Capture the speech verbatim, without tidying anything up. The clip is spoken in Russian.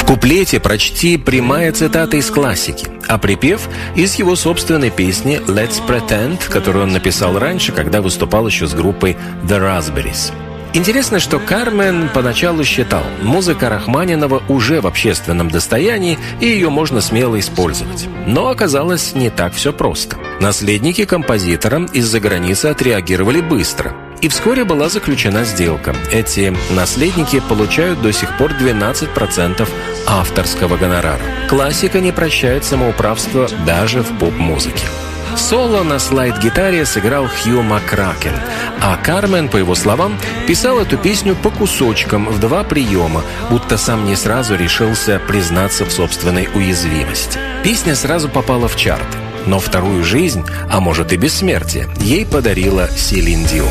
куплете «Прочти» прямая цитата из классики, а припев – из его собственной песни «Let's Pretend», которую он написал раньше, когда выступал еще с группой The Raspberries. Интересно, что Кармен поначалу считал, музыка Рахманинова уже в общественном достоянии, и ее можно смело использовать. Но оказалось, не так все просто. Наследники композитора из-за границы отреагировали быстро. И вскоре была заключена сделка. Эти наследники получают до сих пор двенадцать процентов авторского гонорара. Классика не прощает самоуправства даже в поп-музыке. Соло на слайд-гитаре сыграл Хью Макракен, а Кармен, по его словам, писал эту песню по кусочкам в два приема, будто сам не сразу решился признаться в собственной уязвимости. Песня сразу попала в чарты, но вторую жизнь, а может и бессмертие, ей подарила Селин Дион.